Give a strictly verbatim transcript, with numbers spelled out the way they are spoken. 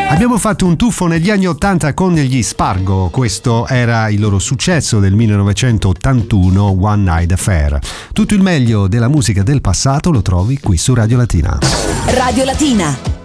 Abbiamo fatto un tuffo negli anni ottanta con gli Spargo, questo era il loro successo del millenovecentottantuno, One Night Affair. Tutto il meglio della musica del passato lo trovi qui su Radio Latina. Radio Latina.